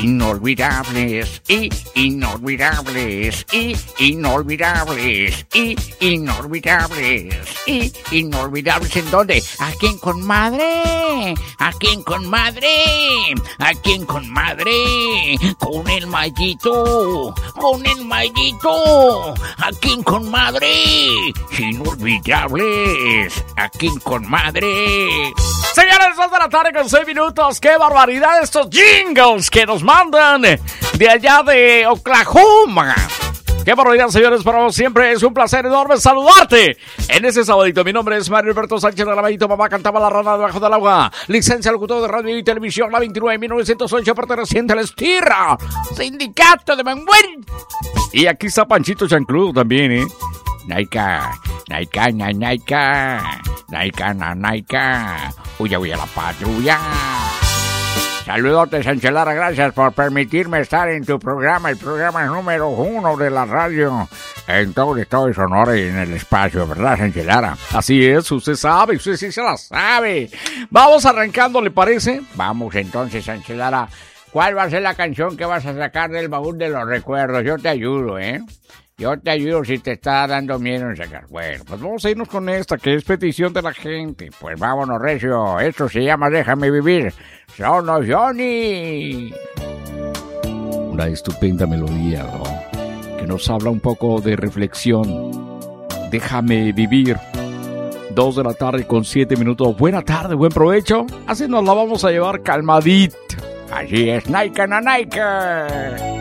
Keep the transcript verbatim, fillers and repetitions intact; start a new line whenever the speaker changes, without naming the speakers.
inolvidables, y inolvidables, y inolvidables, y inolvidables, y inolvidables. ¿En dónde? Aquí en Conmadre, aquí en Conmadre, aquí en Conmadre, con el Mayito, con el Mayito, aquí en Conmadre, inolvidables, aquí en Conmadre. Señores, dos de la tarde con seis minutos. ¡Qué barbaridad estos jingles que nos mandan de allá de Oklahoma! ¡Qué barbaridad, señores! Para vos siempre es un placer enorme saludarte en ese sabadito. Mi nombre es Mario Alberto Sánchez de la Mayito. Mamá cantaba la rana debajo del agua. Licencia locutor de radio y televisión, la veintinueve mil novecientos ocho, perteneciente al Estirra, Sindicato de Manuel. Y aquí está Panchito Chancludo también, ¿eh? Naika, Naika, na, Naika, Naika, na, Naika. Huya, huya la patrulla. Saludote, Sánchez Lara, gracias por permitirme estar en tu programa, el programa número uno de la radio en todo el estado de Sonora y en el espacio, ¿verdad, Sánchez Lara?
Así es, usted sabe, usted sí se la sabe. Vamos arrancando, ¿le parece?
Vamos entonces, Sánchez Lara. ¿Cuál va a ser la canción que vas a sacar del baúl de los recuerdos? Yo te ayudo, ¿eh? Yo te ayudo si te está dando miedo en sacar. Bueno,
pues vamos a irnos con esta, que es petición de la gente.
Pues vámonos, recio. Esto se llama Déjame Vivir. Sono Johnny.
Una estupenda melodía, ¿no? Que nos habla un poco de reflexión. Déjame vivir. Dos de la tarde con siete minutos. Buena tarde, buen provecho. Así nos la vamos a llevar calmadita.
Así es, Naika na Naika.